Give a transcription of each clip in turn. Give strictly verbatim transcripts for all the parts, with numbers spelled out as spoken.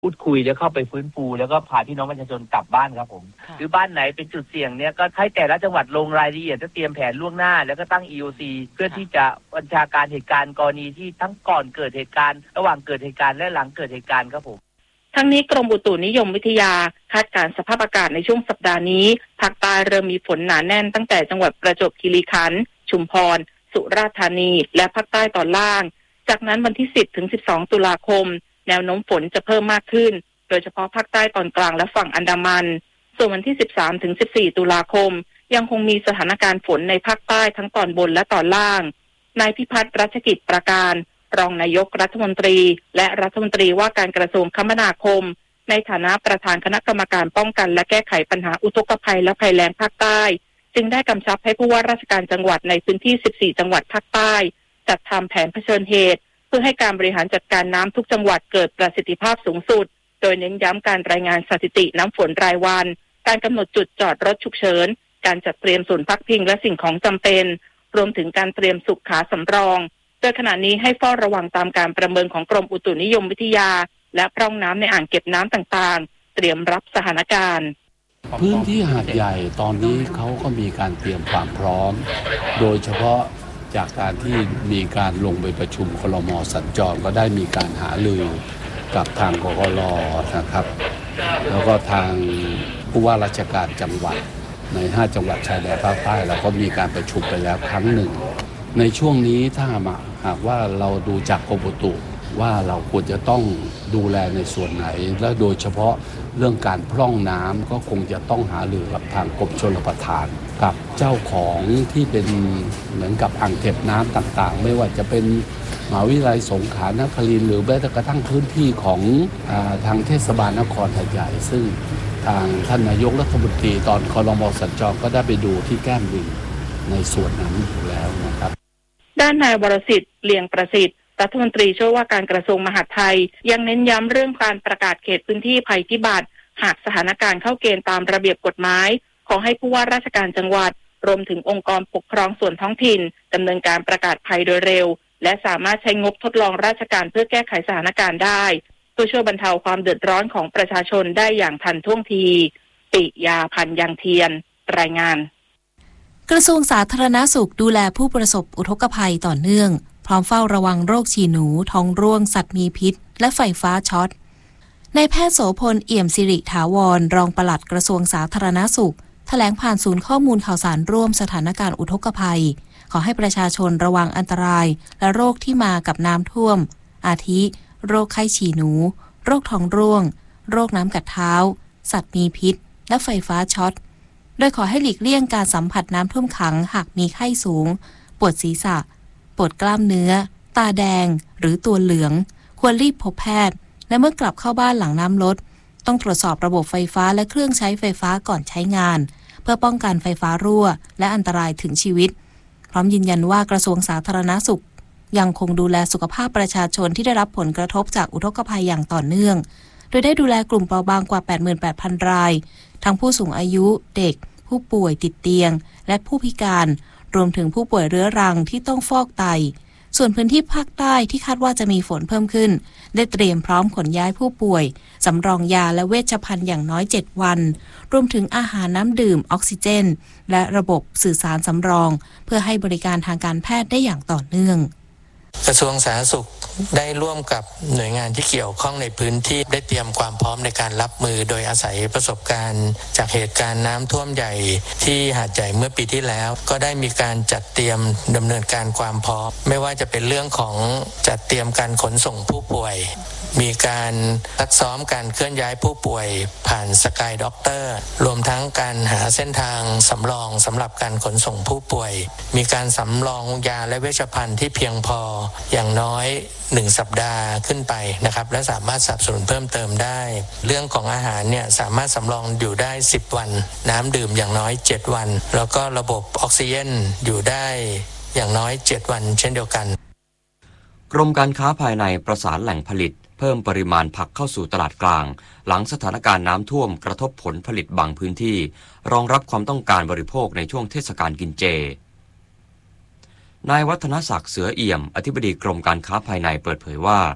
พูดคุยแล้วเข้าไปฟื้นฟูแล้วก็พาพี่น้องประชาชนกลับบ้านครับผมหรือบ้านไหนเป็นจุดเสี่ยงเนี่ยก็ให้แต่ละจังหวัดลงรายละเอียดจะเตรียมแผนล่วงหน้าแล้วก็ตั้ง อี โอ ซี เพื่อที่จะบัญชาการเหตุการณ์กรณีที่ทั้งก่อนเกิดเหตุการณ์ระหว่างเกิดเหตุการณ์และหลังเกิดเหตุการณ์ครับผมทั้งนี้กรมอุตุนิยมวิทยาคาดการณ์สภาพอากาศในช่วงสัปดาห์นี้ภาคใต้เริ่มมีฝนหนาแน่นตั้งแต่จังหวัดประจวบคีรีขันธ์ชุมพรสุราษฎร์ธานีและภาคใต้ตอนล่างจากนั้นวันที่สิบถึงสิบสองตุลาคมแนวโน้มฝนจะเพิ่มมากขึ้นโดยเฉพาะภาคใต้ตอนกลางและฝั่งอันดามันส่วนวันที่สิบสามถึงสิบสี่ตุลาคมยังคงมีสถานการณ์ฝนในภาคใต้ทั้งตอนบนและตอนล่างนายพิพัฒน์รัชกิจประการรองนายกรัฐมนตรีและรัฐมนตรีว่าการกระทรวงคมนาคมในฐานะประธานคณะกรรมการป้องกันและแก้ไขปัญหาอุทกภัยและภัยแล้งภาคใต้จึงได้กำชับให้ผู้ว่าราชการจังหวัดในพื้นที่สิบสี่จังหวัดภาคใต้จัดทำแผนเผชิญเหตุเพื่อให้การบริหารจัดการน้ำทุกจังหวัดเกิดประสิทธิภาพสูงสุดโดยเน้นย้ำการรายงานสถิติน้ำฝนรายวันการกำหนดจุดจอดรถฉุกเฉินการจัดเตรียมศูนย์พักพิงและสิ่งของจำเป็นรวมถึงการเตรียมสุขาสำรองโดยขณะนี้ให้เฝ้าระวังตามการประเมินของกรมอุตุนิยมวิทยาและพร่องน้ำในอ่างเก็บน้ำต่างๆเตรียมรับสถานการณ์พื้นที่หาดใหญ่ตอนนี้เขาก็มีการเตรียมความพร้อมโดยเฉพาะจากการที่มีการลงไปประชุมครม.สัญจรก็ได้มีการหารือกับทางกกร.นะครับแล้วก็ทางผู้ว่าราชการจังหวัดในห้าจังหวัดชายแดนภาคใต้เราก็มีการประชุมไปแล้วครั้งหนึ่งในช่วงนี้ถ้าหากว่าเราดูจากกรมอุตุว่าเราควรจะต้องดูแลในส่วนไหนและโดยเฉพาะเรื่องการพร่องน้ำก็คงจะต้องหารือกับทางกรมชลประทานกับเจ้าของที่เป็นเหมือนกับอ่างเก็บน้ำต่างๆไม่ว่าจะเป็นมหาวิทยาลัยสงขลานครินทร์หรือแม้แต่กระทั่งพื้นที่ของอ่าทางเทศบาลนครหาดใหญ่ซึ่งทางท่านนายกรัฐมนตรีตอนครม.สัญจรก็ได้ไปดูที่แก้มลิงในส่วนนั้นอยู่แล้วนะครับด้านนายวรสิทธิ์เลียงประสิทธิ์รัฐมนตรีช่วยว่าการกระทรวงมหาดไทยยังเน้นย้ำเรื่องการประกาศเขตพื้นที่ภัยพิบัติหากสถานการณ์เข้าเกณฑ์ตามระเบียบกฎหมายขอให้ผู้ว่าราชการจังหวัดรวมถึงองค์กรปกครองส่วนท้องถิ่นดำเนินการประกาศภัยโดยเร็วและสามารถใช้งบทดลองราชการเพื่อแก้ไขสถานการณ์ได้เพื่อช่วยบรรเทาความเดือดร้อนของประชาชนได้อย่างทันท่วงทีปิยาพันธ์ยังเทียนรายงานกระทรวงสาธารณสุขดูแลผู้ประสบอุทกภัยต่อเนื่องพร้อมเฝ้าระวังโรคฉี่หนูท้องร่วงสัตว์มีพิษและไฟฟ้าช็อตนายแพทย์โสพลเอี่ยมสิริถาวรรองปลัดกระทรวงสาธารณสุขแถลงผ่านศูนย์ข้อมูลข่าวสารร่วมสถานการณ์อุทกภัยขอให้ประชาชนระวังอันตรายและโรคที่มากับน้ำท่วมอาทิโรคไข้ฉี่หนูโรคท้องร่วงโรคน้ำกัดเท้าสัตว์มีพิษและไฟฟ้าช็อตโดยขอให้หลีกเลี่ยงการสัมผัสน้ำท่วมขังหากมีไข้สูงปวดศีรษะปวดกล้ามเนื้อตาแดงหรือตัวเหลืองควรรีบพบแพทย์และเมื่อกลับเข้าบ้านหลังน้ำลดต้องตรวจสอบระบบไฟฟ้าและเครื่องใช้ไฟฟ้าก่อนใช้งานเพื่อป้องกันไฟฟ้ารั่วและอันตรายถึงชีวิตพร้อมยืนยันว่ากระทรวงสาธารณสุขยังคงดูแลสุขภาพประชาชนที่ได้รับผลกระทบจากอุทกภัยอย่างต่อเนื่องโดยได้ดูแลกลุ่มเปราะบางกว่า แปดหมื่นแปดพัน รายทั้งผู้สูงอายุเด็กผู้ป่วยติดเตียงและผู้พิการรวมถึงผู้ป่วยเรื้อรังที่ต้องฟอกไตส่วนพื้นที่ภาคใต้ที่คาดว่าจะมีฝนเพิ่มขึ้นได้เตรียมพร้อมขนย้ายผู้ป่วยสำรองยาและเวชภัณฑ์อย่างน้อยเจ็ดวันรวมถึงอาหารน้ำดื่มออกซิเจนและระบบสื่อสารสำรองเพื่อให้บริการทางการแพทย์ได้อย่างต่อเนื่องกระทรวงสาธารณสุขได้ร่วมกับหน่วยงานที่เกี่ยวข้องในพื้นที่ได้เตรียมความพร้อมในการรับมือโดยอาศัยประสบการณ์จากเหตุการณ์น้ำท่วมใหญ่ที่หาดใหญ่เมื่อปีที่แล้วก็ได้มีการจัดเตรียมดำเนินการความพร้อมไม่ว่าจะเป็นเรื่องของจัดเตรียมการขนส่งผู้ป่วยมีการซักซ้อมการเคลื่อนย้ายผู้ป่วยผ่านสกายด็อกเตอร์รวมทั้งการหาเส้นทางสำรองสำหรับการขนส่งผู้ป่วยมีการสำรองยาและเวชภัณฑ์ที่เพียงพออย่างน้อยหนึ่งสัปดาห์ขึ้นไปนะครับและสามารถสนับสนุนเพิ่มเติมได้เรื่องของอาหารเนี่ยสามารถสำรองอยู่ได้สิบวันน้ำดื่มอย่างน้อยเจ็ดวันแล้วก็ระบบออกซิเจนอยู่ได้อย่างน้อยเจ็ดวันเช่นเดียวกันกรมการค้าภายในประสานแหล่งผลิตเพิ่มปริมาณผักเข้าสู่ตลาดกลางหลังสถานการณ์น้ำท่วมกระทบผลผลิตบางพื้นที่รองรับความต้องการบริโภคในช่วงเทศกาลกินเจนายวัฒนศักดิ์เสือเอี่ยมอธิบดีกรมการค้าภายในเปิดเผยว่า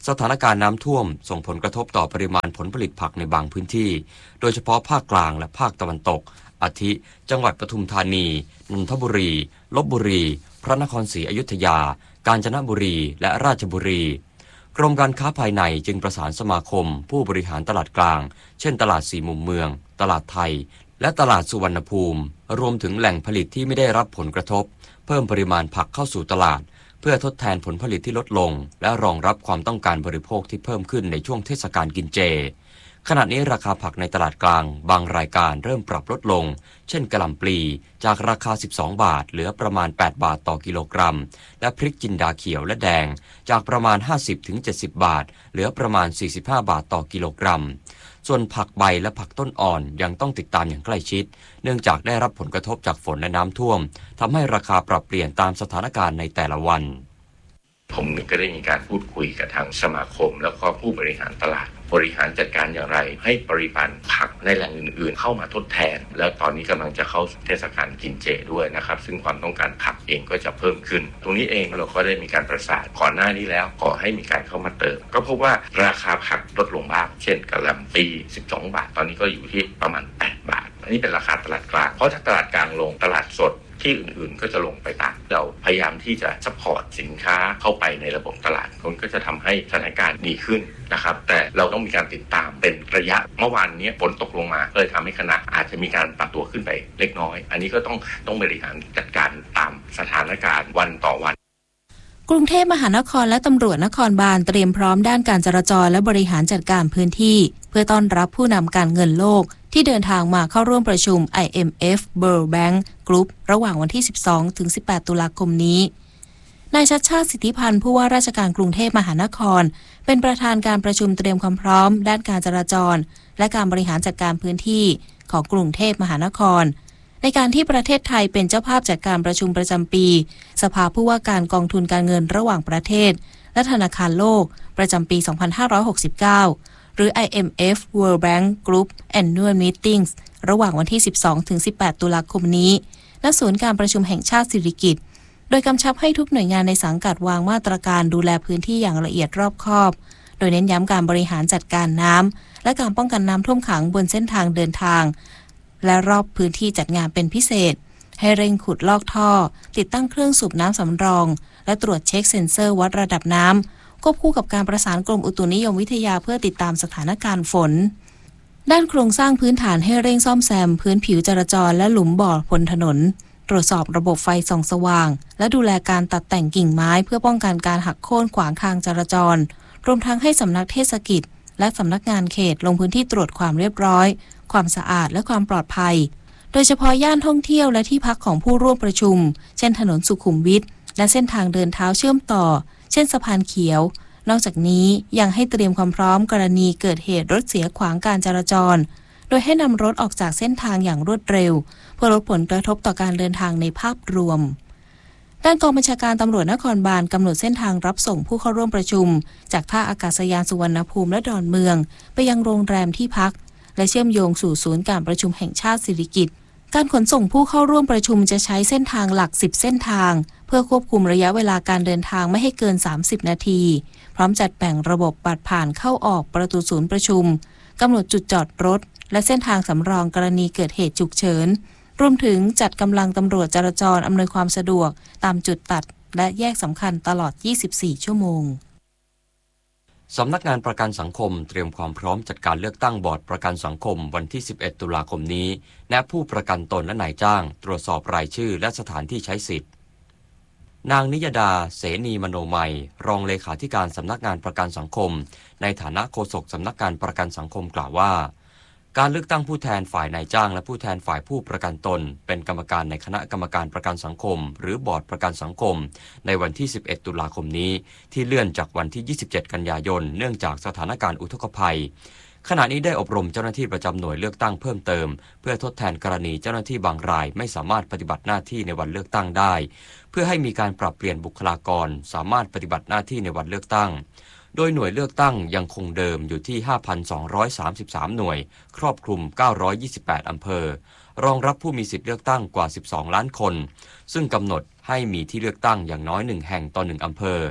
สถานการณ์น้ำท่วมส่งผลกระทบต่อปริมาณผลผลิตผักในบางพื้นที่โดยเฉพาะภาคกลางและภาคตะวันตกอาทิจังหวัดปทุมธานีนนทบุรีลพบุรีพระนครศรีอยุธยากาญจนบุรีและราชบุรีกรมการค้าภายในจึงประสานสมาคมผู้บริหารตลาดกลางเช่นตลาดสี่มุมเมืองตลาดไทยและตลาดสุวรรณภูมิรวมถึงแหล่งผลิตที่ไม่ได้รับผลกระทบเพิ่มปริมาณผักเข้าสู่ตลาดเพื่อทดแทนผลผลิตที่ลดลงและรองรับความต้องการบริโภคที่เพิ่มขึ้นในช่วงเทศกาลกินเจขณะนี้ราคาผักในตลาดกลางบางรายการเริ่มปรับลดลงเช่นกะหล่ำปลีจากราคาสิบสองบาทเหลือประมาณแปดบาทต่อกิโลกรัมและพริกจินดาเขียวและแดงจากประมาณ ห้าสิบถึงเจ็ดสิบ บาทเหลือประมาณสี่สิบห้าบาทต่อกิโลกรัมส่วนผักใบและผักต้นอ่อนยังต้องติดตามอย่างใกล้ชิดเนื่องจากได้รับผลกระทบจากฝนและน้ำท่วมทำให้ราคาปรับเปลี่ยนตามสถานการณ์ในแต่ละวันผมก็ได้มีการพูดคุยกับทางสมาคมแล้วก็ผู้บริหารตลาดบริหารจัดการอย่างไรให้ปริมาณผักในแหล่งอื่นๆเข้ามาทดแทนแล้วตอนนี้กำลังจะเข้าเทศกาลกินเจด้วยนะครับซึ่งความต้องการผักเองก็จะเพิ่มขึ้นตรงนี้เองเราก็ได้มีการประสานก่อนหน้านี้แล้วขอให้มีการเข้ามาเติมก็พบว่าราคาผักลดลงบ้างเช่นกะหล่ำปลีสิบสองบาทตอนนี้ก็อยู่ที่ประมาณแปดบาทอันนี้เป็นราคาตลาดกลางเพราะถ้าตลาดกลางลงตลาดสดที่อื่นๆก็จะลงไปตามเราพยายามที่จะซัพพอร์ตสินค้าเข้าไปในระบบตลาดมันก็จะทำให้สถานการณ์ดีขึ้นนะครับแต่เราต้องมีการติดตามเป็นระยะเมื่อวานนี้ฝนตกลงมาเลยทำให้คณะอาจจะมีการปรับตัวขึ้นไปเล็กน้อยอันนี้ก็ต้องต้องบริหารจัดการตามสถานการณ์วันต่อวันกรุงเทพมหานครและตำรวจนครบาลเตรียมพร้อมด้านการจราจรและบริหารจัดการพื้นที่เพื่อต้อนรับผู้นำการเงินโลกที่เดินทางมาเข้าร่วมประชุม ไอ เอ็ม เอฟ World Bank Group ระหว่างวันที่ สิบสองถึงสิบแปด ตุลาคมนี้นายชัชชาติสิทธิพันธ์ผู้ว่าราชการกรุงเทพมหานครเป็นประธานการประชุมเตรียมความพร้อมด้านการจราจรและการบริหารจัดการพื้นที่ของกรุงเทพมหานครในการที่ประเทศไทยเป็นเจ้าภาพจัดการประชุมประจำปีสภาผู้ว่าการกองทุนการเงินระหว่างประเทศและธนาคารโลกประจำปี สองพันห้าร้อยหกสิบเก้า หรือ ไอ เอ็ม เอฟ World Bank Group Annual Meetings ระหว่างวันที่ สิบสองถึงสิบแปด ตุลาคมนี้ณศูนย์การประชุมแห่งชาติสิริกิติ์โดยกำชับให้ทุกหน่วยงานในสังกัดวางมาตรการดูแลพื้นที่อย่างละเอียดรอบคอบโดยเน้นย้ำการบริหารจัดการน้ำและการป้องกันน้ำท่วมขังบนเส้นทางเดินทางและรอบพื้นที่จัดงานเป็นพิเศษให้เร่งขุดลอกท่อติดตั้งเครื่องสูบน้ำสำรองและตรวจเช็คเซ็นเซอร์วัดระดับน้ำควบคู่กับการประสานกรมอุตุนิยมวิทยาเพื่อติดตามสถานการณ์ฝนด้านโครงสร้างพื้นฐานให้เร่งซ่อมแซมพื้นผิวจราจรและหลุมบ่อบนถนนตรวจสอบระบบไฟส่องสว่างและดูแลการตัดแต่งกิ่งไม้เพื่อป้องกันการหักโค่นขวางทางจราจรรวมทั้งให้สำนักเทศกิจและสำนักงานเขตลงพื้นที่ตรวจความเรียบร้อยความสะอาดและความปลอดภัยโดยเฉพาะย่านท่องเที่ยวและที่พักของผู้ร่วมประชุมเช่นถนนสุขุมวิทและเส้นทางเดินเท้าเชื่อมต่อเช่นสะพานเขียวนอกจากนี้ยังให้เตรียมความพร้อมกรณีเกิดเหตุรถเสียขวางการจราจรโดยให้นำรถออกจากเส้นทางอย่างรวดเร็วเพื่อลดผลกระทบต่อการเดินทางในภาพรวมด้านกองบัญชาการตำรวจนครบาลกำหนดเส้นทางรับส่งผู้เข้าร่วมประชุมจากท่าอากาศยานสุวรรณภูมิและดอนเมืองไปยังโรงแรมที่พักและเชื่อมโยงสู่ศูนย์การประชุมแห่งชาติสิริกิติ์การขนส่งผู้เข้าร่วมประชุมจะใช้เส้นทางหลักสิบเส้นทางเพื่อควบคุมระยะเวลาการเดินทางไม่ให้เกินสามสิบนาทีพร้อมจัดแบ่งระบบบัตรผ่านเข้าออกประตูศูนย์ประชุมกำหนดจุดจอดรถและเส้นทางสำรองกรณีเกิดเหตุฉุกเฉินรวมถึงจัดกำลังตำรวจจราจรอำนวยความสะดวกตามจุดตัดและแยกสำคัญตลอดยี่สิบสี่ชั่วโมงสำนักงานประกันสังคมเตรียมความพร้อมจัดการเลือกตั้งบอร์ดประกันสังคมวันที่สิบเอ็ดตุลาคมนี้แนะผู้ประกันตนและนายจ้างตรวจสอบรายชื่อและสถานที่ใช้สิทธิ์นางนิยดาเสนีมโนมัยรองเลขาธิการสำนักงานประกันสังคมในฐานะโฆษกสำนักงานประกันสังคมกล่าวว่าการเลือกตั้งผู้แทนฝ่ายนายจ้างและผู้แทนฝ่ายผู้ประกันตนเป็นกรรมการในคณะกรรมการประกันสังคมหรือบอร์ดประกันสังคมในวันที่สิบเอ็ดตุลาคมนี้ที่เลื่อนจากวันที่ยี่สิบเจ็ดกันยายนเนื่องจากสถานการณ์อุทกภัยขณะนี้ได้อบรมเจ้าหน้าที่ประจำหน่วยเลือกตั้งเพิ่มเติมเพื่อทดแทนกรณีเจ้าหน้าที่บางรายไม่สามารถปฏิบัติหน้าที่ในวันเลือกตั้งได้เพื่อให้มีการปรับเปลี่ยนบุคลากรสามารถปฏิบัติหน้าที่ในวันเลือกตั้งโดยหน่วยเลือกตั้งยังคงเดิมอยู่ที่ ห้าพันสองร้อยสามสิบสาม หน่วยครอบคลุมเก้าร้อยยี่สิบแปดอำเภอรองรับผู้มีสิทธิเลือกตั้งกว่าสิบสองล้านคนซึ่งกำหนดให้มีที่เลือกตั้งอย่างน้อยหนึ่งแห่งต่อหนึ่งอำเภอ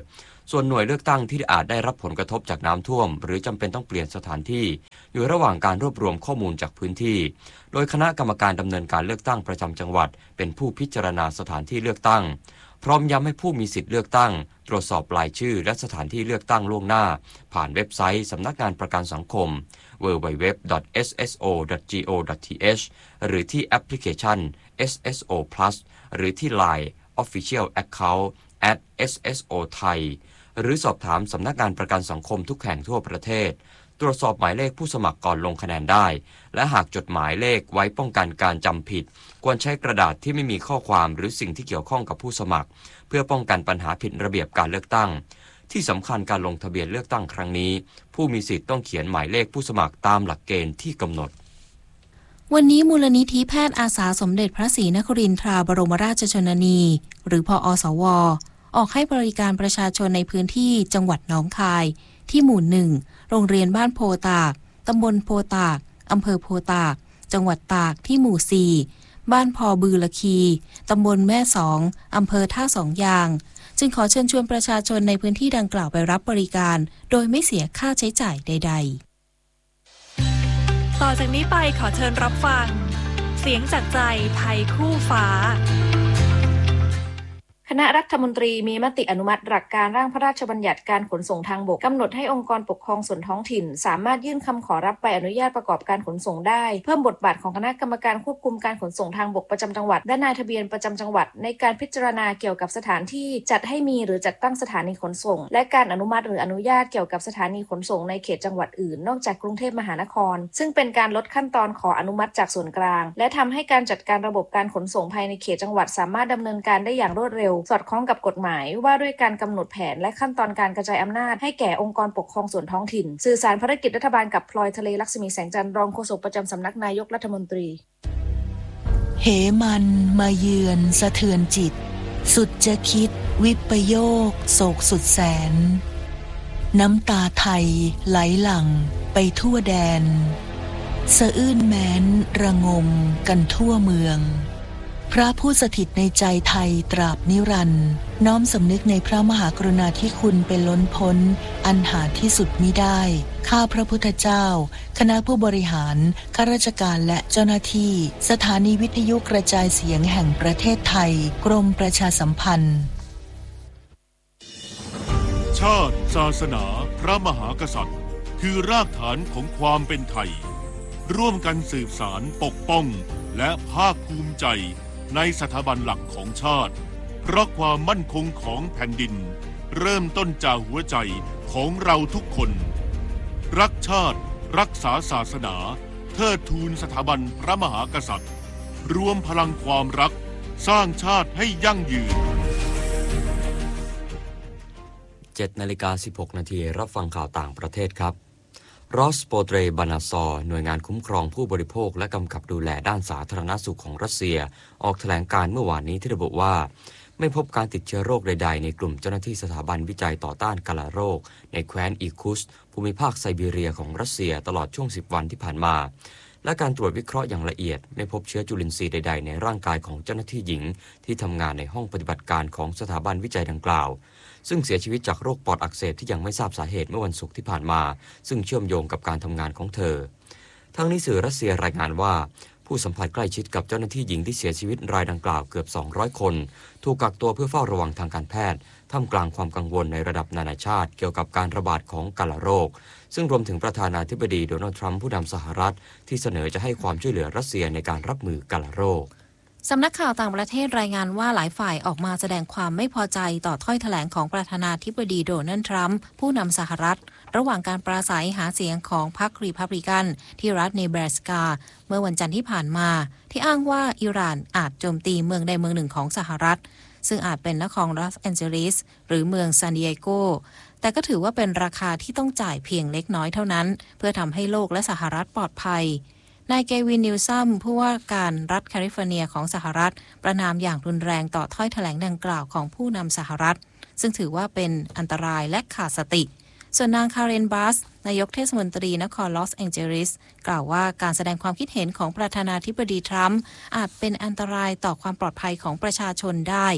ส่วนหน่วยเลือกตั้งที่อาจได้รับผลกระทบจากน้ำท่วมหรือจำเป็นต้องเปลี่ยนสถานที่อยู่ระหว่างการรวบรวมข้อมูลจากพื้นที่โดยคณะกรรมการดำเนินการเลือกตั้งประจำจังหวัดเป็นผู้พิจารณาสถานที่เลือกตั้งพร้อมย้ำให้ผู้มีสิทธิ์เลือกตั้งตรวจสอบรายชื่อและสถานที่เลือกตั้งล่วงหน้าผ่านเว็บไซต์สำนักงานประกันสังคม ดับเบิลยู ดับเบิลยู ดับเบิลยู ดอท เอส เอส โอ ดอท จี โอ ดอท ที เอช หรือที่แอปพลิเคชัน เอส เอส โอ Plus หรือที่ ไลน์ Official Account แอท เอส เอส โอ ไทย หรือสอบถามสำนักงานประกันสังคมทุกแห่งทั่วประเทศตรวจสอบหมายเลขผู้สมัครก่อนลงคะแนนได้และหากจดหมายเลขไว้ป้องกันการจำผิดควรใช้กระดาษที่ไม่มีข้อความหรือสิ่งที่เกี่ยวข้องกับผู้สมัครเพื่อป้องกันปัญหาผิดระเบียบการเลือกตั้งที่สำคัญการลงทะเบียนเลือกตั้งครั้งนี้ผู้มีสิทธิ์ต้องเขียนหมายเลขผู้สมัครตามหลักเกณฑ์ที่กำหนดวันนี้มูลนิธิแพทย์อาสาสมเด็จพระศรีนครินทราบรมราชชนนีหรือพอสวออกให้บริการประชาชนในพื้นที่จังหวัดหนองคายที่หมู่หนึ่งโรงเรียนบ้านโพตากตำบลโพตากอำเภอโพตากจังหวัดตากที่หมู่สี่บ้านพอบือละคีตำบลแม่สองอำเภอท่าสองยางจึงขอเชิญชวนประชาชนในพื้นที่ดังกล่าวไปรับบริการโดยไม่เสียค่าใช้จ่ายใดๆต่อจากนี้ไปขอเชิญรับฟังเสียงจากใจไทยคู่ฟ้าคณะรัฐมนตรีมีมติอนุมัติหลักการร่างพระราชบัญญัติการขนส่งทางบกกำหนดให้องค์กรปกครองส่วนท้องถิ่นสามารถยื่นคำขอรับใบอนุญาตประกอบการขนส่งได้เพิ่มบทบาทของคณะกรรมการควบคุมการขนส่งทางบกประจำจังหวัดและนายทะเบียนประจำจังหวัดในการพิจารณาเกี่ยวกับสถานที่จัดให้มีหรือจัดตั้งสถานีขนส่งและการอนุมัติหรืออนุญาตเกี่ยวกับสถานีขนส่งในเขตจังหวัดอื่นนอกจากกรุงเทพมหานครซึ่งเป็นการลดขั้นตอนขออนุมัติจากส่วนกลางและทำให้การจัดการระบบการขนส่งภายในเขตจังหวัดสามารถดำเนินการได้อย่างรวดเร็วสอดคล้องกับกฎหมายว่าด้วยการกำหนดแผนและขั้นตอนการกระจายอำนาจให้แก่องค์กรปกครองส่วนท้องถิ่นสื่อสารภารกิจรัฐบาลกับพลอยทะเลลักษมีแสงจันทร์รองโฆษกประจำสำนักนายกรัฐมนตรีเหมันมาเยือนสะเทือนจิตสุดจะคิดวิปโยคโศกสุดแสนน้ำตาไทยไหลหลั่งไปทั่วแดนสะอื้นแม้นระงมกันทั่วเมืองพระผู้สถิตในใจไทยตราบนิรันดร์น้อมสำนึกในพระมหากรุณาธิคุณเป็นล้นพ้นอันหาที่สุดมิได้ข้าพระพุทธเจ้าคณะผู้บริหารข้าราชการและเจ้าหน้าที่สถานีวิทยุกระจายเสียงแห่งประเทศไทยกรมประชาสัมพันธ์ชาติศาสนาพระมหากษัตริย์คือรากฐานของความเป็นไทยร่วมกันสืบสานปกป้องและภาคภูมิใจในสถาบันหลักของชาติเพราะความมั่นคงของแผ่นดินเริ่มต้นจากหัวใจของเราทุกคนรักชาติรักษาศาสนาเทิดทูนสถาบันพระมหากษัตริย์รวมพลังความรักสร้างชาติให้ยั่งยืนเจ็ดนาฬิกาสิบหกนาทีรับฟังข่าวต่างประเทศครับรอสโปเตรบานาซอหน่วยงานคุ้มครองผู้บริโภคและกำกับดูแลด้านสาธารณสุขของรัสเซียออกแถลงการเมื่อวานนี้ที่ระบุว่าไม่พบการติดเชื้อโรคใดๆในกลุ่มเจ้าหน้าที่สถาบันวิจัยต่อต้านกาฬโรคในแคว้นอีคุสภูมิภาคไซบีเรียของรัสเซียตลอดช่วงสิบวันที่ผ่านมาและการตรวจวิเคราะห์อย่างละเอียดไม่พบเชื้อจุลินทรีย์ใดๆในร่างกายของเจ้าหน้าที่หญิงที่ทำงานในห้องปฏิบัติการของสถาบันวิจัยดังกล่าวซึ่งเสียชีวิตจากโรคปอดอักเสบที่ยังไม่ทราบสาเหตุเมื่อวันศุกร์ที่ผ่านมาซึ่งเชื่อมโยงกับการทำงานของเธอทั้งนี้สื่อรัสเซียรายงานว่าผู้สัมผัสใกล้ชิดกับเจ้าหน้าที่หญิงที่เสียชีวิตรายดังกล่าวเกือบสองร้อยคนถูกกักตัวเพื่อเฝ้าระวังทางการแพทย์ท่ามกลางความกังวลในระดับนานาชาติเกี่ยวกับการระบาดของกาฬโรคซึ่งรวมถึงประธานาธิบดีโดนัลด์ทรัมป์ผู้นำสหรัฐที่เสนอจะให้ความช่วยเหลือรัสเซียในการรับมือกาฬโรคสำนักข่าวต่างประเทศรายงานว่าหลายฝ่ายออกมาแสดงความไม่พอใจต่อถ้อยแถลงของประธานาธิบดีโดนัลด์ทรัมป์ผู้นำสหรัฐระหว่างการปราศัยหาเสียงของพรรครีพับลิกันที่รัฐเนบราสกาเมื่อวันจันทร์ที่ผ่านมาที่อ้างว่าอิหร่านอาจโจมตีเมืองใดเมืองหนึ่งของสหรัฐซึ่งอาจเป็นนครลอสแอนเจลิสหรือเมืองซานดิเอโกแต่ก็ถือว่าเป็นราคาที่ต้องจ่ายเพียงเล็กน้อยเท่านั้นเพื่อทำให้โลกและสหรัฐปลอดภัยนายเกวินนิวซัมผู้ว่าการรัฐแคลิฟอร์เนียของสหรัฐประณามอย่างรุนแรงต่อถ้อยแถลงดังกล่าวของผู้นำสหรัฐซึ่งถือว่าเป็นอันตรายและขาดสติส่วนนางคาเรนบัสนายกเทศมนตรีนครลอสแองเจลิสกล่าวว่าการแสดงความคิดเห็นของประธานาธิบดีทรัมป์อาจเป็นอันตรายต่อความปลอดภัยของประชาชนได้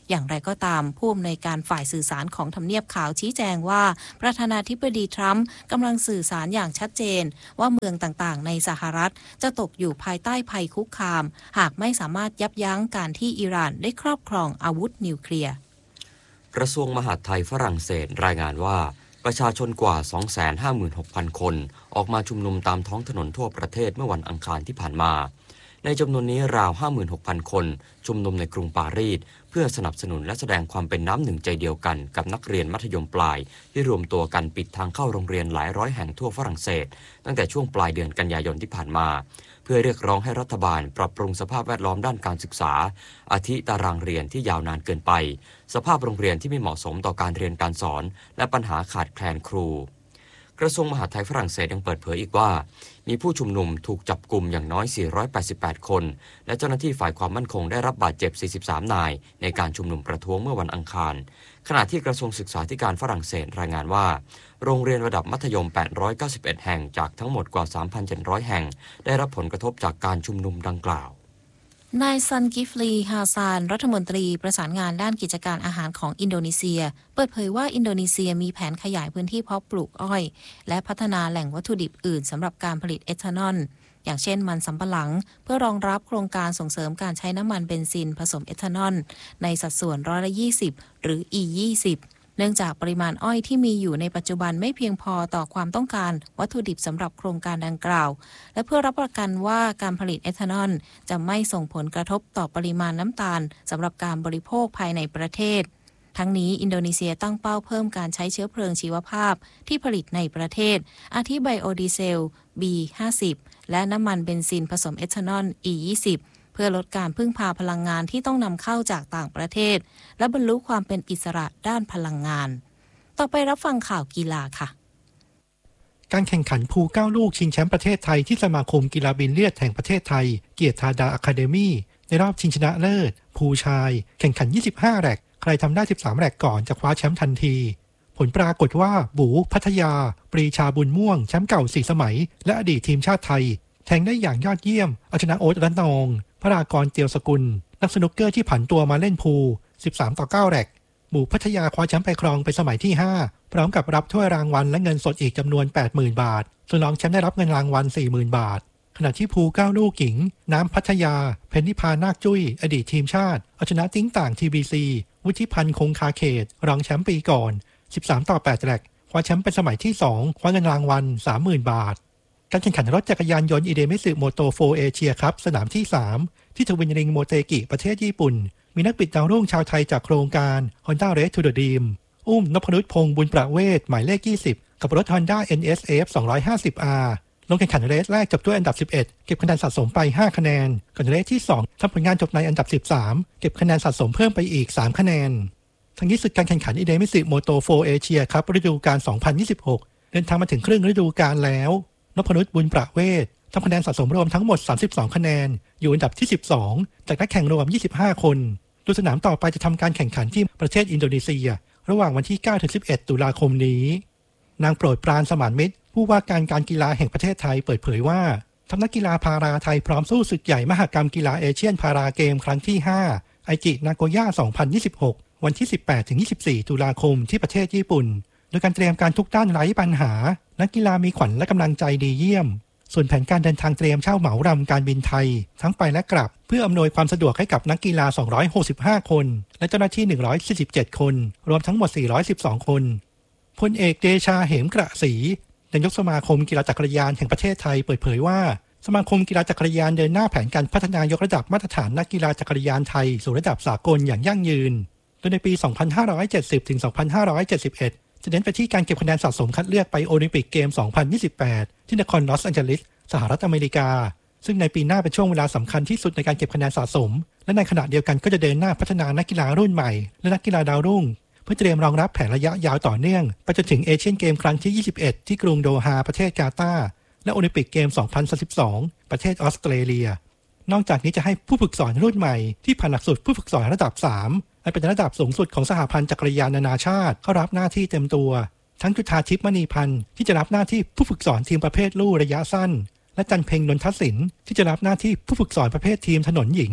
อย่างไรก็ตามผู้อำนวยการฝ่ายสื่อสารของทำเนียบขาวชี้แจงว่าประธานาธิบดีทรัมป์กำลังสื่อสารอย่างชัดเจนว่าเมืองต่างๆในสหรัฐจะตกอยู่ภายใต้ภัยคุกคามหากไม่สามารถยับยั้งการที่อิหร่านได้ครอบครองอาวุธนิวเคลียร์กระทรวงมหาดไทยฝรั่งเศสรายงานว่าประชาชนกว่า สองแสนห้าหมื่นหกพัน คนออกมาชุมนุมตามท้องถนนทั่วประเทศเมื่อวันอังคารที่ผ่านมาในจำนวนนี้ราว ห้าหมื่นหกพัน คนชุมนุมในกรุงปารีสเพื่อสนับสนุนและแสดงความเป็นน้ำหนึ่งใจเดียวกันกับนักเรียนมัธยมปลายที่รวมตัวกันปิดทางเข้าโรงเรียนหลายร้อยแห่งทั่วฝรั่งเศสตั้งแต่ช่วงปลายเดือนกันยายนที่ผ่านมาเพื่อเรียกร้องให้รัฐบาลปรับปรุงสภาพแวดล้อมด้านการศึกษาอาทิตารางเรียนที่ยาวนานเกินไปสภาพโรงเรียนที่ไม่เหมาะสมต่อการเรียนการสอนและปัญหาขาดแคลนครูกระทรวงมหาดไทยฝรั่งเศสยังเปิดเผยอีกว่ามีผู้ชุมนุมถูกจับกุมอย่างน้อยสี่ร้อยแปดสิบแปดคนและเจ้าหน้าที่ฝ่ายความมั่นคงได้รับบาดเจ็บสี่สิบสามนายในการชุมนุมประท้วงเมื่อวันอังคารขณะที่กระทรวงศึกษาธิการฝรั่งเศสรายงานว่าโรงเรียนระดับมัธยมแปดร้อยเก้าสิบเอ็ดแห่งจากทั้งหมดกว่า สามพันเจ็ดร้อย แห่งได้รับผลกระทบจากการชุมนุมดังกล่าวนายซันกิฟลีฮาซานรัฐมนตรีประสานงานด้านกิจการอาหารของอินโดนีเซียเปิดเผยว่าอินโดนีเซียมีแผนขยายพื้นที่เพาะปลูกอ้อยและพัฒนาแหล่งวัตถุดิบอื่นสำหรับการผลิตเอทานอลอย่างเช่นมันสำปะหลังเพื่อรองรับโครงการส่งเสริมการใช้น้ำมันเบนซินผสมเอทานอลในสัดส่วนร้อยละยี่สิบหรือ อี ยี่สิบเนื่องจากปริมาณอ้อยที่มีอยู่ในปัจจุบันไม่เพียงพอต่อความต้องการวัตถุดิบสำหรับโครงการดังกล่าวและเพื่อรับประกันว่าการผลิตเอทานอลจะไม่ส่งผลกระทบต่อปริมาณน้ำตาลสำหรับการบริโภคภายในประเทศทั้งนี้อินโดนีเซียตั้งเป้าเพิ่มการใช้เชื้อเพลิงชีวภาพที่ผลิตในประเทศอาทิไบโอดีเซล บี ห้าสิบ และน้ำมันเบนซินผสมเอทานอล อี ยี่สิบเพื่อลดการพึ่งพาพลังงานที่ต้องนำเข้าจากต่างประเทศและบรรลุความเป็นอิสระด้านพลังงานต่อไปรับฟังข่าวกีฬาค่ะการแข่งขันพูลเก้าลูกชิงแชมป์ประเทศไทยที่สมาคมกีฬาบิลเลียดแห่งประเทศไทยเกียรติธาดาอะคาเดมี่ในรอบชิงชนะเลิศพูลชายแข่งขันยี่สิบห้าแร็กใครทำได้สิบสามแร็กก่อนจะคว้าแชมป์ทันทีผลปรากฏว่าบูพัทยาปรีชาบุญม่วงแชมป์เก่าสี่สมัยและอดีตทีมชาติไทยแทงได้อย่างยอดเยี่ยมเอาชนะโอ๊ตรัตนองพระรากรเตียวสกุลนักสนุกเกอร์ที่ผันตัวมาเล่นพูลสิบสามต่อเก้าแร็กบูพัทยาคว้าแชมป์ไปครองเป็นสมัยที่ห้าพร้อมกับรับถ้วยรางวัลและเงินสดอีกจำนวน แปดหมื่น บาทส่วนรองแชมป์ได้รับเงินรางวัล สี่หมื่น บาทขณะที่พูลเก้าลูกหญิงน้ำพัทยาเพ็ญนิพานาคจุ้ยอดีตทีมชาติเอาชนะติ้งต่าง ที บี ซี วุฒิพันธ์คงคาเขตรองแชมป์ปีก่อนสิบสามต่อแปดแร็กคว้าแชมป์เป็นสมัยที่สองคว้าเงินรางวัล สามหมื่น บาทการแข่งขันรถจักรยานยนต์อิเดมิสึโมโตโฟเอเชียครับสนามที่สามที่ทวินริงโมเตกิประเทศญี่ปุ่นมีนักบิดดาวรุ่งชาวไทยจากโครงการ Honda Race to the Dream อุ้มนพนุชพงษ์บุญประเวศหมายเลขยี่สิบกับรถ Honda เอ็น เอส เอฟ สองร้อยห้าสิบ อาร์ ลงแข่งขันเรสแรกจบด้วยอันดับสิบเอ็ดเก็บคะแนนสะสมไปห้าคะแนนก่อนเรสที่สองทำผลงานจบในอันดับสิบสามเก็บคะแนนสะสมเพิ่มไปอีกสามคะแนนทั้งนี้ศึกการแข่งขันอิเดมิสึโมโตโฟเอเชียครับฤดูกาลสองพันยี่สิบหกเดินทางมาถึงครึ่งฤดูกาลแล้วนพนุชบุญประเวศทำคะแนนสะสมรวมทั้งหมดสามสิบสองคะแนนอยู่อันดับที่สิบสองจากนักแข่งรวมยี่สิบห้าคนโดยสนามต่อไปจะทำการแข่งขันที่ประเทศอินโดนีเซียระหว่างวันที่เก้าถึงสิบเอ็ดตุลาคมนี้นางโปรดปรานสมานมิตรผู้ว่าการการกีฬาแห่งประเทศไทยเปิดเผยว่าทัพนักกีฬาพาราไทยพร้อมสู้ศึกใหญ่มหกรรมกีฬาเอเชียนพาราเกมครั้งที่ห้าไอจินาโกย่าสองพันยี่สิบหกวันที่สิบแปดถึงยี่สิบสี่ตุลาคมที่ประเทศญี่ปุ่นโดยการเตรียมการทุกด้านไร้ปัญหานักกีฬามีขวัญและกำลังใจดีเยี่ยมส่วนแผนการเดินทางเตรียมเช่าเหมารำการบินไทยทั้งไปและกลับเพื่ออำนวยความสะดวกให้กับนักกีฬาสองร้อยหกสิบห้าคนและเจ้าหน้าที่หนึ่งร้อยสี่สิบเจ็ดคนรวมทั้งหมดสี่ร้อยสิบสองคนพลเอกเดชาเหมกระศรีนายกสมาคมกีฬาจักรยานแห่งประเทศไทยเปิดเผยว่าสมาคมกีฬาจักรยานเดินหน้าแผนการพัฒนายกระดับมาตรฐานนักกีฬาจักรยานไทยสู่ระดับสากลอย่างยั่งยืนโดยในปี สองพันห้าร้อยเจ็ดสิบ ถึง สองพันห้าร้อยเจ็ดสิบเอ็ด จะเน้นไปที่การเก็บคะแนนสะสมคัดเลือกไปโอลิมปิกเกม สองพันยี่สิบแปด ที่นครลอสแอนเจลิสสหรัฐอเมริกาซึ่งในปีหน้าเป็นช่วงเวลาสำคัญที่สุดในการเก็บคะแนนสะสมและในขณะเดียวกันก็จะเดินหน้าพัฒนานักกีฬารุ่นใหม่และนักกีฬาดาวรุ่งเพื่อเตรียมรองรับแผนระยะยาวต่อเนื่องไปจนถึงเอเชียนเกมครั้งที่ยี่สิบเอ็ดที่กรุงโดฮาประเทศกาตาร์และโอลิมปิกเกม สองพันสามสิบสอง ประเทศออสเตรเลียนอกจากนี้จะให้ผู้ฝึกสอนรุ่นใหม่ที่ผ่านหลักสูตรผู้ฝึกสอนระดับสามและเป็นระดับสูงสุดของสหพันธ์จักรยานนานาชาติเข้ารับหน้าที่เต็มตัวทั้งจุฑาทิพย์มณีพันธ์ที่จะรับหน้าที่ผู้ฝึกสอนทีมประเภทลู่ระยะสั้นและจันเพ็งนนทศิลป์ที่จะรับหน้าที่ผู้ฝึกสอนประเภททีมถนนหญิง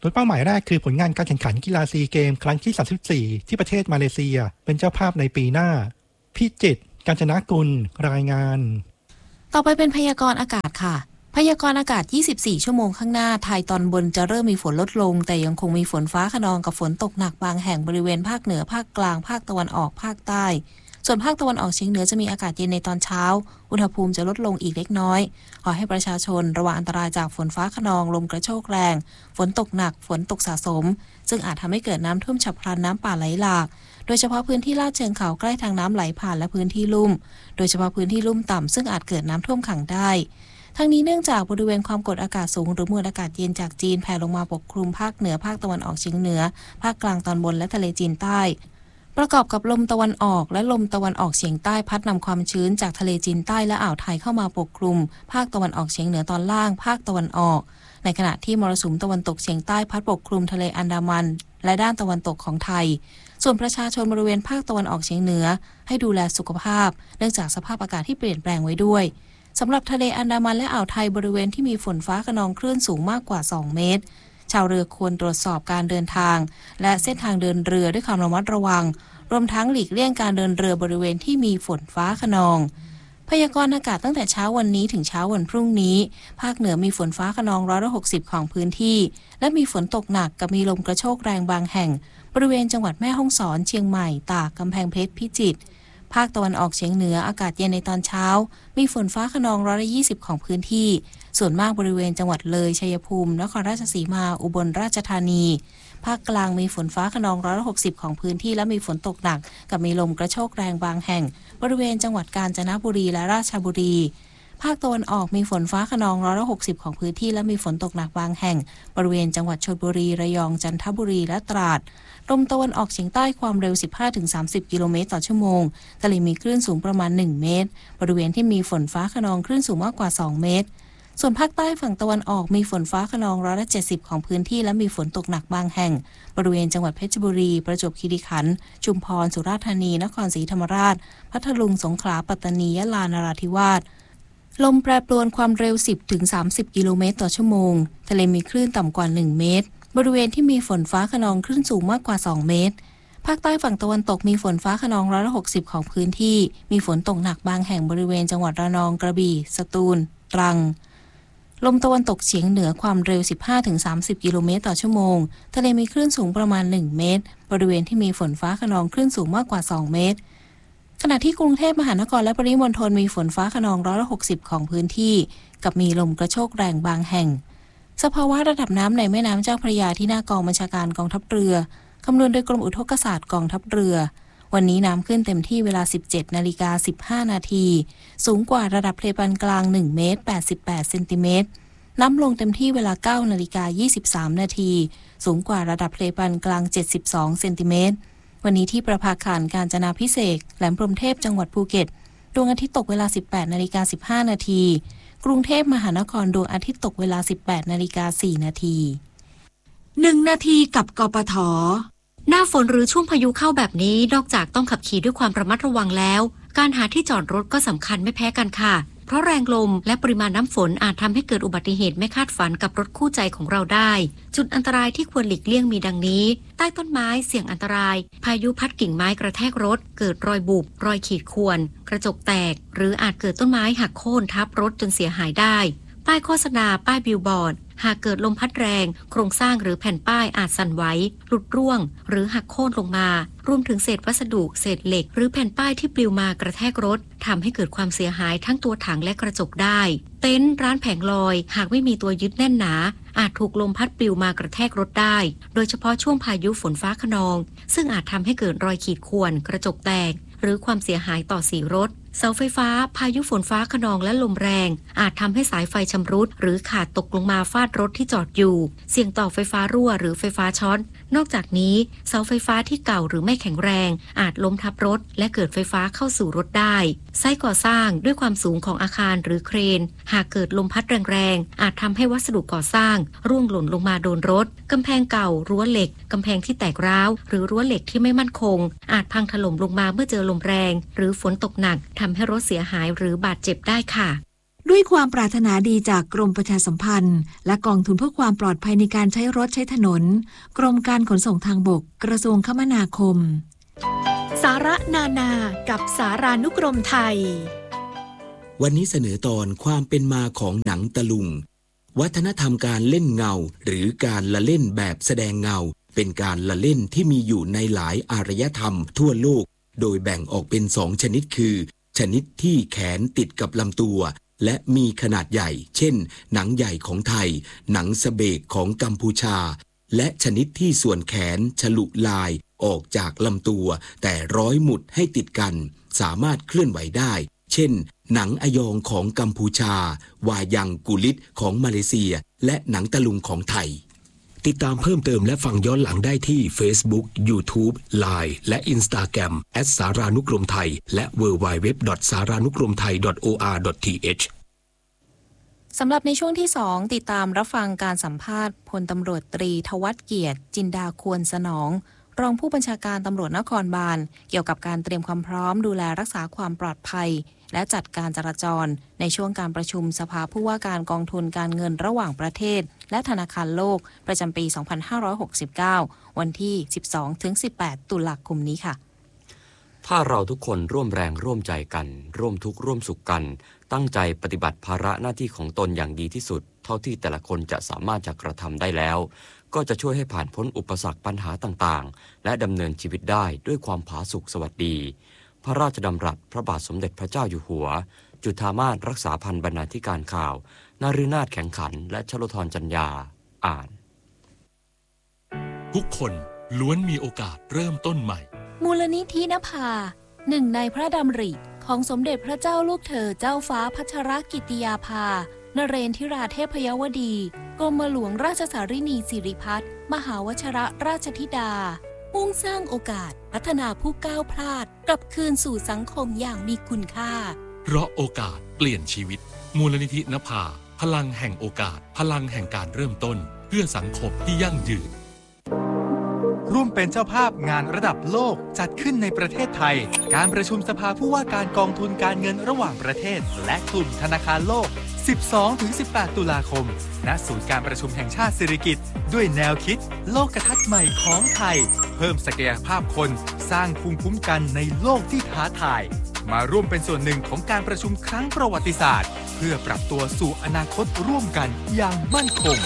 โดยเป้าหมายแรกคือผลงานการแข่งขันกีฬาซีเกมครั้งที่สามสิบสี่ที่ประเทศมาเลเซียเป็นเจ้าภาพในปีหน้าพิจิตร กาญจนกุลรายงานต่อไปเป็นพยากรณ์อากาศค่ะพยากรณ์อากาศยี่สิบสี่ชั่วโมงข้างหน้าไทยตอนบนจะเริ่มมีฝนลดลงแต่ยังคงมีฝนฟ้าคะนองกับฝนตกหนักบางแห่งบริเวณภาคเหนือภาคกลางภาคตะวันออกภาคใต้ส่วนภาคตะวันออกเฉียงเหนือจะมีอากาศเย็นในตอนเช้าอุณหภูมิจะลดลงอีกเล็กน้อยขอให้ประชาชนระวังอันตรายจากฝนฟ้าคะนองลมกระโชกแรงฝนตกหนักฝนตกสะสมซึ่งอาจทำให้เกิดน้ำท่วมฉับพลันน้ำป่าไหลหลากโดยเฉพาะพื้นที่ลาดเชิงเขาใกล้ทางน้ำไหลผ่านและพื้นที่ลุ่มโดยเฉพาะพื้นที่ลุ่มต่ำซึ่งอาจเกิดน้ำท่วมขังได้ทั้งนี้เนื่องจากบริเวณความกดอากาศสูงหรือมวลอากาศเย็นจากจีนแผ่ลงมาปกคลุมภาคเหนือภาคตะวันออกเฉียงเหนือภาคกลางตอนบนและทะเลจีนใต้ประกอบกับลมตะวันออกและลมตะวันออกเฉียงใต้พัดนำความชื้นจากทะเลจีนใต้และอ่าวไทยเข้ามาปกคลุมภาคตะวันออกเฉียงเหนือตอนล่างภาคตะวันออกในขณะที่มรสุมตะวันตกเฉียงใต้พัดปกคลุมทะเลอันดามันและด้านตะวันตกของไทยส่วนประชาชนบริเวณภาคตะวันออกเฉียงเหนือให้ดูแลสุขภาพเนื่องจากสภาพอากาศที่เปลี่ยนแปลงไว้ด้วยสำหรับทะเลอันดามันและอ่าวไทยบริเวณที่มีฝนฟ้าคะนองคลื่นสูงมากกว่าสองเมตรชาวเรือควรตรวจสอบการเดินทางและเส้นทางเดินเรือด้วยความระมัดระวังรวมทั้งหลีกเลี่ยงการเดินเรือบริเวณที่มีฝนฟ้าคะนองพยากรณ์อากาศตั้งแต่เช้าวันนี้ถึงเช้าวันพรุ่งนี้ภาคเหนือมีฝนฟ้าคะนองร้อยละหกสิบของพื้นที่และมีฝนตกหนักกับมีลมกระโชกแรงบางแห่งบริเวณจังหวัดแม่ฮ่องสอนเชียงใหม่ตากกำแพงเพชรพิจิตรภาคตะวันออกเฉียงเหนืออากาศเย็นในตอนเช้ามีฝนฟ้าคะนองร้อยละยี่สิบของพื้นที่ส่วนมากบริเวณจังหวัดเลยชัยภูมินครราชสีมาอุบลราชธานีภาคกลางมีฝนฟ้าคะนองร้อยละหกสิบของพื้นที่และมีฝนตกหนักกับมีลมกระโชกแรงบางแห่งบริเวณจังหวัดกาญจนบุรีและราชบุรีภาคตะวันออกมีฝนฟ้าคะนองร้อยละหกสิบของพื้นที่และมีฝนตกหนักบางแห่งบริเวณจังหวัดชลบุรีระยองจันทบุรีและตราดลมตะวันออกเฉียงใต้ความเร็ว สิบห้าถึงสามสิบ กิโลเมตรต่อชั่วโมงทะเลมีคลื่นสูงประมาณหนึ่งเมตรบริเวณที่มีฝนฟ้าคะนองคลื่นสูงมากกว่าสองเมตรส่วนภาคใต้ฝั่งตะวันออกมีฝนฟ้าคะนองร้อยละเจ็ดสิบของพื้นที่และมีฝนตกหนักบางแห่งบริเวณจังหวัดเพชรบุรีประจวบคีรีขันธ์ชุมพรสุราษฎร์ธานีนครศรีธรรมราชพัทลุงสงขลาปัตตานียะลานราธิวาสลมแปรปรวนความเร็ว สิบถึงสามสิบ กิโลเมตรต่อชั่วโมงทะเลมีคลื่นต่ำกว่าหนึ่งเมตรบริเวณที่มีฝนฟ้าคะนองคลื่นสูงมากกว่าสองเมตรภาคใต้ฝั่งตะวันตกมีฝนฟ้าคะนองร้อยละหกสิบของพื้นที่มีฝนตกหนักบางแห่งบริเวณจังหวัดระนองกระบี่สตูลตรังลมตะวันตกเฉียงเหนือความเร็ว สิบห้าถึงสามสิบ กิโลเมตรต่อชั่วโมงทะเลมีคลื่นสูงประมาณหนึ่งเมตรบริเวณที่มีฝนฟ้าคะนองคลื่นสูงมากกว่าสองเมตรขณะที่กรุงเทพมหานครและปริมณฑลมีฝนฟ้าคะนองร้อยละหกสิบของพื้นที่กับมีลมกระโชกแรงบางแห่งสภาวะระดับน้ำในแม่น้ำเจ้าพระยาที่หน้ากองบัญชาการกองทัพเรือคำนวณโดยกรมอุทกศาสตร์กองทัพเรือวันนี้น้ำขึ้นเต็มที่เวลา สิบเจ็ดนาฬิกาสิบห้านาทีสูงกว่าระดับทะเลปานกลางหนึ่งเมตรแปดสิบแปดเซนติเมตรน้ำลงเต็มที่เวลา เก้านาฬิกายี่สิบสามนาทีสูงกว่าระดับทะเลปานกลางเจ็ดสิบสองเซนติเมตรวันนี้ที่ประภาคารกาญจนาภิเษกแหลมพรหมเทพจังหวัดภูเก็ตดวงอาทิตย์ตกเวลา สิบแปดนาฬิกาสิบห้านาทีกรุงเทพมหานครดวงอาทิตย์ตกเวลา สิบแปดนาฬิกาสี่นาทีหนึ่งนาทีกับกปท.หน้าฝนหรือช่วงพายุเข้าแบบนี้นอกจากต้องขับขี่ด้วยความระมัดระวังแล้วการหาที่จอดรถก็สำคัญไม่แพ้กันค่ะเพราะแรงลมและปริมาณน้ำฝนอาจทำให้เกิดอุบัติเหตุไม่คาดฝันกับรถคู่ใจของเราได้จุดอันตรายที่ควรหลีกเลี่ยงมีดังนี้ใต้ต้นไม้เสี่ยงอันตรายพายุพัดกิ่งไม้กระแทกรถเกิดรอยบุบรอยขีดข่วนกระจกแตกหรืออาจเกิดต้นไม้หักโค่นทับรถจนเสียหายได้ป้ายโฆษณาป้ายบิลบอร์ดหากเกิดลมพัดแรงโครงสร้างหรือแผ่นป้ายอาจสั่นไหวหลุดร่วงหรือหักโค่นลงมารวมถึงเศษวัสดุเศษเหล็กหรือแผ่นป้ายที่ปลิวมากระแทกรถทำให้เกิดความเสียหายทั้งตัวถังและกระจกได้เต็นท์ร้านแผงลอยหากไม่มีตัวยึดแน่นหนาอาจถูกลมพัดปลิวมากระแทกรถได้โดยเฉพาะช่วงพายุฝนฟ้าคะนองซึ่งอาจทำให้เกิดรอยขีดข่วนกระจกแตกหรือความเสียหายต่อสีรถเสาไฟฟ้าพายุฝนฟ้าคะนองและลมแรงอาจทำให้สายไฟชำรุดหรือขาดตกลงมาฟาดรถที่จอดอยู่เสี่ยงต่อไฟฟ้ารั่วหรือไฟฟ้าช็อตนอกจากนี้เสาไฟฟ้าที่เก่าหรือไม่แข็งแรงอาจล้มทับรถและเกิดไฟฟ้าเข้าสู่รถได้ไซต์ก่อสร้างด้วยความสูงของอาคารหรือเครนหากเกิดลมพัดแรงๆอาจทำให้วัสดุก่อสร้างร่วงหล่นลงมาโดนรถกำแพงเก่ารั้วเหล็กกำแพงที่แตกร้าวหรือรั้วเหล็กที่ไม่มั่นคงอาจพังถล่มลงมาเมื่อเจอลมแรงหรือฝนตกหนักทำให้รถเสียหายหรือบาดเจ็บได้ค่ะด้วยความปรารถนาดีจากกรมประชาสัมพันธ์และกองทุนเพื่อความปลอดภัยในการใช้รถใช้ถนนกรมการขนส่งทางบกกระทรวงคมนาคมสาระนานากับสารานุกรมไทยวันนี้เสนอตอนความเป็นมาของหนังตะลุงวัฒนธรรมการเล่นเงาหรือการละเล่นแบบแสดงเงาเป็นการละเล่นที่มีอยู่ในหลายอารยธรรมทั่วโลกโดยแบ่งออกเป็นสองชนิดคือชนิดที่แขนติดกับลำตัวและมีขนาดใหญ่เช่นหนังใหญ่ของไทยหนังสะเบกของกัมพูชาและชนิดที่ส่วนแขนฉลุลายออกจากลำตัวแต่ร้อยหมุดให้ติดกันสามารถเคลื่อนไหวได้เช่นหนังอยองของกัมพูชาวายังกุลิตของมาเลเซียและหนังตะลุงของไทยติดตามเพิ่มเติมและฟังย้อนหลังได้ที่ Facebook, YouTube, ไลน์ และ Instagram แอท สารานุกรมไทยและ ดับเบิลยู ดับเบิลยู ดับเบิลยู ดอท สารานุกรมไทย ดอท โอ อาร์ ดอท ที เอชสำหรับในช่วงที่สองติดตามรับฟังการสัมภาษณ์พลตำรวจตรีทวัฒน์เกียรติจินดาควรสนองรองผู้บัญชาการตำรวจนครบาลเกี่ยวกับการเตรียมความพร้อมดูแลรักษาความปลอดภัยและจัดการจราจรในช่วงการประชุมสภาผู้ว่าการกองทุนการเงินระหว่างประเทศและธนาคารโลกประจำปี สองพันห้าร้อยหกสิบเก้า วันที่ สิบสองถึงสิบแปด ตุลาคมนี้ค่ะถ้าเราทุกคนร่วมแรงร่วมใจกันร่วมทุกข์ร่วมสุขกันตั้งใจปฏิบัติภาระหน้าที่ของตนอย่างดีที่สุดเท่าที่แต่ละคนจะสามารถจะกระทำได้แล้วก็จะช่วยให้ผ่านพ้นอุปสรรคปัญหาต่างๆและดำเนินชีวิตได้ด้วยความผาสุกสวัสดีพระราชดำรัสพระบาทสมเด็จพระเจ้าอยู่หัวจุฑามาสรักษาพันธ์บรรณาธิการข่าวนาฤนาถแข็งขันและชโลธรจัญญาอ่านทุกคนล้วนมีโอกาสเริ่มต้นใหม่มูลนิธินภาหนึ่งในพระดำริของสมเด็จพระเจ้าลูกเธอเจ้าฟ้าพัชรกิติยาภานเรนทิราเทพยวดีกรมหลวงราชสารินีสิริพัฒน์มหาวชิรราชธิดามุ่งสร้างโอกาสพัฒนาผู้ก้าวพลาดกลับคืนสู่สังคมอย่างมีคุณค่าเพราะโอกาสเปลี่ยนชีวิตมูลนิธินภาพลังแห่งโอกาสพลังแห่งการเริ่มต้นเพื่อสังคมที่ยั่งยืนร่วมเป็นเจ้าภาพงานระดับโลกจัดขึ้นในประเทศไทยการประชุมสภาผู้ว่าการกองทุนการเงินระหว่างประเทศและกลุ่มธนาคารโลก สิบสองถึงสิบแปด ตุลาคมณศูนย์การประชุมแห่งชาติสิริกิติ์ด้วยแนวคิดโลกทัศน์ใหม่ของไทยเพิ่มศักยภาพคนสร้างภูมิคุ้มกันในโลกที่ท้าทายมาร่วมเป็นส่วนหนึ่งของการประชุมครั้งประวัติศาสตร์เพื่อปรับตัวสู่อนาคตร่วมกันอย่างมั่นคง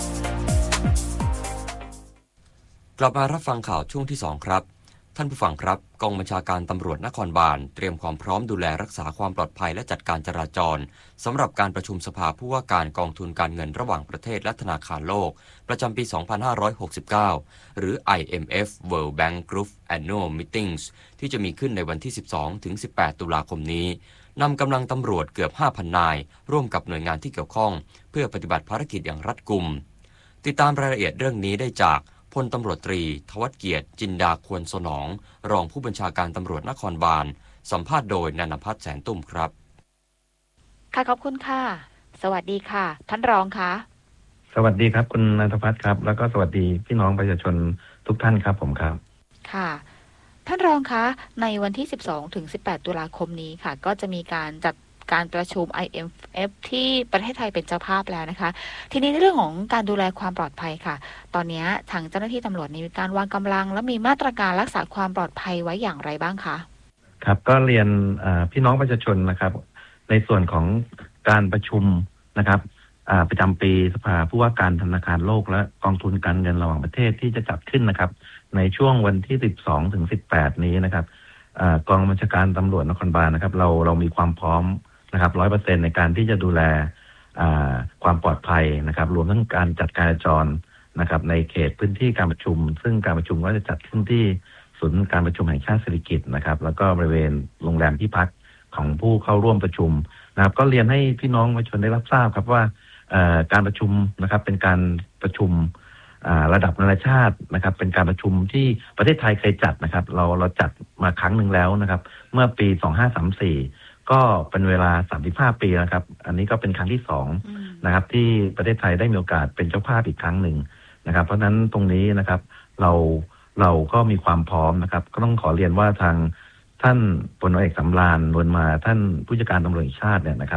กลับมารับฟังข่าวช่วงที่สองครับท่านผู้ฟังครับกองบัญชาการตำรวจนครบาลเตรียมความพร้อมดูแลรักษาความปลอดภัยและจัดการจราจรสำหรับการประชุมสภาผู้ว่าการกองทุนการเงินระหว่างประเทศและธนาคารโลกประจำปี สองพันห้าร้อยหกสิบเก้า หรือ ไอ เอ็ม เอฟ World Bank Group Annual Meetings ที่จะมีขึ้นในวันที่ สิบสองถึงสิบแปด ตุลาคมนี้นำกำลังตำรวจเกือบ ห้าพัน นายร่วมกับหน่วยงานที่เกี่ยวข้องเพื่อปฏิบัติภารกิจอย่างรัดกุมติดตามรายละเอียดเรื่องนี้ได้จากพลตำรวจตรีทวัฒน์เกียรติจินดาควรสนองรองผู้บัญชาการตำรวจนครบาลสัมภาษณ์โดยนันทพัฒน์แสนตุ้มครับค่ะขอบคุณค่ะสวัสดีค่ะท่านรองคะสวัสดีครับคุณนันทพัฒน์ครับแล้วก็สวัสดีพี่น้องประชาชนทุกท่านครับผมครับค่ะท่านรองคะในวันที่สิบสองถึงสิบแปด ตุลาคมนี้ค่ะก็จะมีการจัดการประชุม ไอ เอ็ม เอฟ ที่ประเทศไทยเป็นเจ้าภาพแล้วนะคะทีนี้ในเรื่องของการดูแลความปลอดภัยค่ะตอนนี้ทางเจ้าหน้าที่ตำรวจมีการวางกำลังและมีมาตรการรักษาความปลอดภัยไว้อย่างไรบ้างคะครับก็เรียนพี่น้องประชาชนนะครับในส่วนของการประชุมนะครับประจำปีสภาผู้ว่าการธนาคารโลกและกองทุนการเงินระหว่างประเทศที่จะจัดขึ้นนะครับในช่วงวันที่สิบสองถึงสิบแปดนี้นะครับกองบัญชาการตำรวจนครบาลนะครับเราเรามีความพร้อมนะครับ ร้อยเปอร์เซ็นต์ ในการที่จะดูแลความปลอดภัยนะครับรวมทั้งการจัดการจราจรนะครับในเขตพื้นที่การประชุมซึ่งการประชุมก็จะจัดขึ้นที่ศูนย์การประชุมแห่งชาติสิริกิติ์นะครับแล้วก็บริเวณโรงแรมที่พักของผู้เข้าร่วมประชุมนะครับก็เรียนให้พี่น้องประชาชนได้รับทราบครับว่าการประชุมนะครับเป็นการประชุมระดับนานาชาตินะครับเป็นการประชุมที่ประเทศไทยเคยจัดนะครับเราเราจัดมาครั้งหนึ่งแล้วนะครับเมื่อปีสองพันห้าร้อยสามสิบสี่ก็เป็นเวลาสามสิบห้าปีนะครับอันนี้ก็เป็นครั้งที่สองนะครับที่ประเทศไทยได้มีโอกาสเป็นเจ้าภาพอีกครั้งหนึ่งนะครับเพราะฉะนั้นตรงนี้นะครับเราเราก็มีความพร้อมนะครับก็ต้องขอเรียนว่าทางท่านพลเอกสำราญนวลมาท่านผู้จัดการตำรวจแห่งชาติเนี่ยนะครับ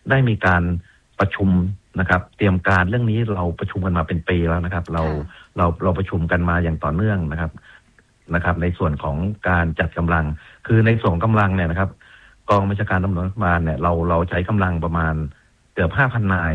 ได้มีการประชุมนะครับเตรียมการเรื่องนี้เราประชุมกันมาเป็นปีแล้วนะครับเราเราเราประชุมกันมาอย่างต่อเนื่องนะครับนะครับในส่วนของการจัดกำลังคือในส่วนกำลังเนี่ยนะครับกองบัญชาการตำรวจนครบาลเนี่ยเราเราใช้กำลังประมาณเกือบห้าพันนาย